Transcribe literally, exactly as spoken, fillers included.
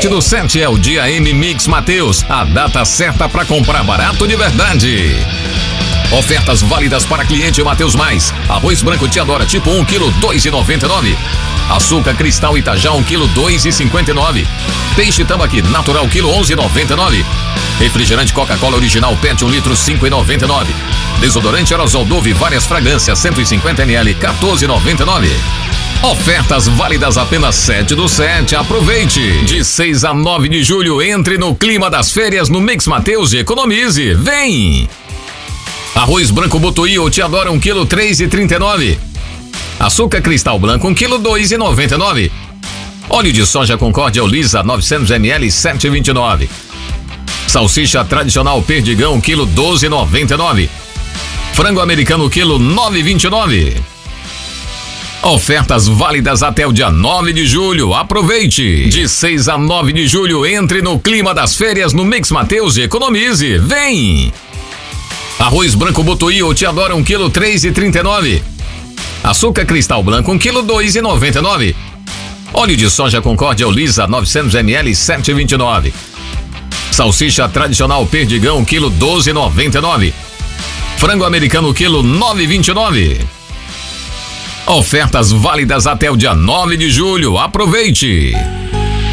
sete do sete é o dia M Mix Mateus, a data certa para comprar barato de verdade. Ofertas válidas para cliente Mateus Mais. Arroz branco Teodora tipo um quilo, dois e noventa e nove. Açúcar Cristal Itajá um quilo, dois e cinquenta e nove. Peixe Tambaqui natural quilo, onze e noventa e nove. Refrigerante Coca-Cola original Pet um litro, cinco e noventa e nove. Desodorante Aerosol Dove várias fragrâncias cento e cinquenta mililitros, quatorze e noventa e nove. Ofertas válidas apenas sete do sete. Aproveite! De seis a nove de julho, entre no clima das férias no Mix Mateus e economize. Vem! Arroz branco Botuí ou Teodora um quilo, três e trinta e nove. Açúcar Cristal Branco um quilo, dois e noventa e nove. Óleo de soja Concórdia Lisa novecentos mililitros, sete e vinte e nove. Salsicha tradicional Perdigão um quilo, doze e noventa e nove. Frango americano quilo, nove e vinte e nove. Ofertas válidas até o dia nove de julho. Aproveite! De seis a nove de julho, entre no clima das férias no Mix Mateus e economize. Vem! Arroz branco Botuí ou Teodora um quilo, três e trinta e nove. Açúcar Cristal Branco um quilo, dois e noventa e nove. Óleo de soja Concórdia Lisa novecentos mililitros, sete e vinte e nove. Salsicha tradicional Perdigão um quilo, doze e noventa e nove. Frango americano quilo, nove e vinte e nove. Ofertas válidas até o dia nove de julho. Aproveite!